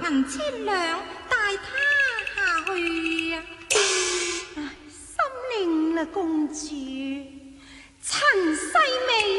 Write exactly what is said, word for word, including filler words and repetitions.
银千兩帶他下去啊！唉，心領啦，公主，陳世美